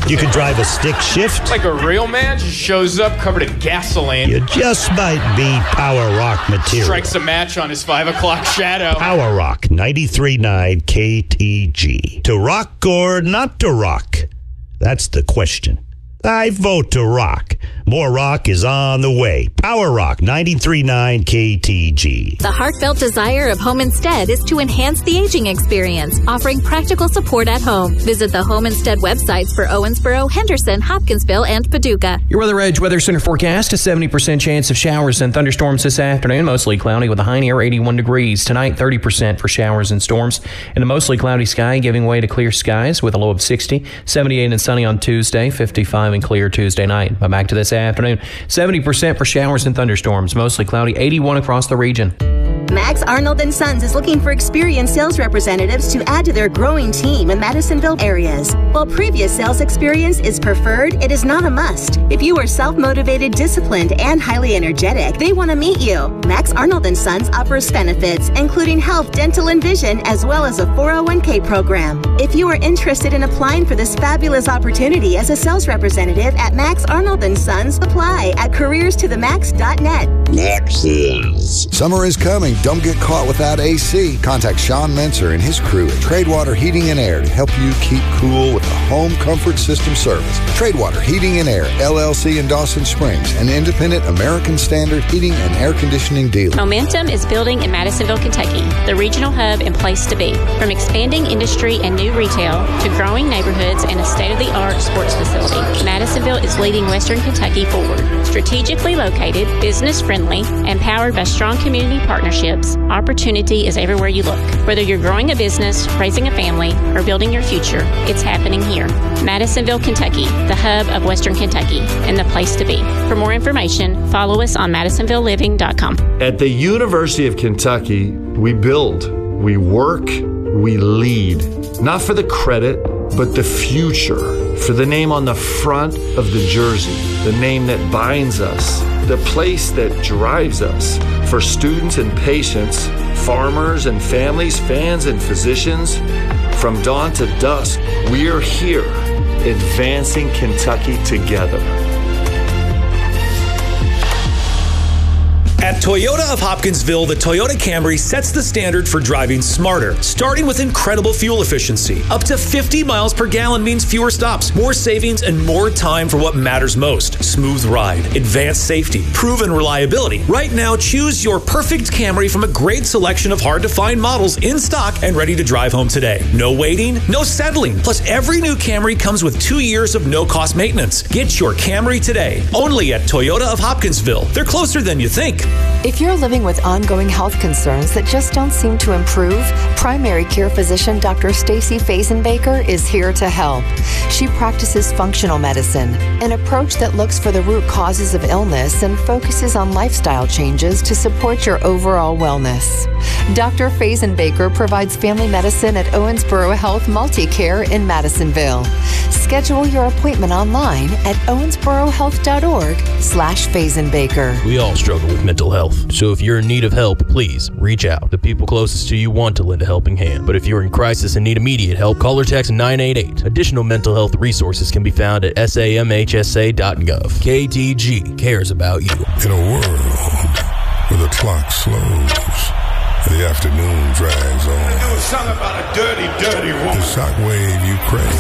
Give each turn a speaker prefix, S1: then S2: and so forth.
S1: You could drive a stick shift.
S2: Like a real man, just shows up covered in gasoline.
S1: You just might be Power Rock material.
S2: Strikes a match on his 5 o'clock shadow.
S1: Power Rock 93.9 KTG. To rock or not to rock? That's the question. I vote to rock. More rock is on the way. Power Rock 93.9 KTG.
S3: The heartfelt desire of Home Instead is to enhance the aging experience, offering practical support at home. Visit the Home Instead websites for Owensboro, Henderson, Hopkinsville, and Paducah.
S4: Your Weather Edge Weather Center forecast: a 70% chance of showers and thunderstorms this afternoon. Mostly cloudy with a high near 81 degrees. Tonight, 30% for showers and storms. And a mostly cloudy sky giving way to clear skies with a low of 60. 78 and sunny on Tuesday. 55 and clear Tuesday night. But back to this afternoon. 70% for showers and thunderstorms. Mostly cloudy. 81 across the region.
S5: Max Arnold & Sons is looking for experienced sales representatives to add to their growing team in Madisonville areas. While previous sales experience is preferred, it is not a must. If you are self-motivated, disciplined, and highly energetic, they want to meet you. Max Arnold & Sons offers benefits, including health, dental, and vision, as well as a 401k program. If you are interested in applying for this fabulous opportunity as a sales representative at Max Arnold & Sons, apply at careerstothemax.net.
S6: Max's. Summer is coming. Don't get caught without AC. Contact Sean Menser and his crew at Tradewater Heating and Air to help you keep cool with a home comfort system service. Tradewater Heating and Air, LLC in Dawson Springs, an independent American Standard heating and air conditioning dealer.
S7: Momentum is building in Madisonville, Kentucky, the regional hub and place to be. From expanding industry and new retail to growing neighborhoods and a state-of-the-art sports facility, Madisonville is leading Western Kentucky forward. Strategically located, business-friendly, and powered by strong community partnerships, opportunity is everywhere you look. Whether you're growing a business, raising a family, or building your future, it's happening here. Madisonville, Kentucky, the hub of Western Kentucky, and the place to be. For more information, follow us on MadisonvilleLiving.com.
S8: At the University of Kentucky, we build, we work, we lead. Not for the credit, but the future. For the name on the front of the jersey, the name that binds us, the place that drives us. For students and patients, farmers and families, fans and physicians, from dawn to dusk, we're here, advancing Kentucky together.
S9: At Toyota of Hopkinsville, the Toyota Camry sets the standard for driving smarter, starting with incredible fuel efficiency. Up to 50 miles per gallon means fewer stops, more savings, and more time for what matters most. Smooth ride, advanced safety, proven reliability. Right now, choose your perfect Camry from a great selection of hard-to-find models in stock and ready to drive home today. No waiting, no settling. Plus, every new Camry comes with 2 years of no-cost maintenance. Get your Camry today, only at Toyota of Hopkinsville. They're closer than you think.
S10: If you're living with ongoing health concerns that just don't seem to improve, primary care physician Dr. Stacy Fazenbaker is here to help. She practices functional medicine, an approach that looks for the root causes of illness and focuses on lifestyle changes to support your overall wellness. Dr. Fazenbaker provides family medicine at Owensboro Health Multicare in Madisonville. Schedule your appointment online at owensborohealth.org/Fazenbaker.
S11: We all struggle with mental health, so if you're in need of help, please reach out. The people closest to you want to lend a helping hand, but if you're in crisis and need immediate help, call or text 988. Additional mental health resources can be found at samhsa.gov. KTG cares about you.
S12: In a world where the clock slows and the afternoon drags on,
S13: It was something about a dirty, dirty woman.
S12: The shockwave you crave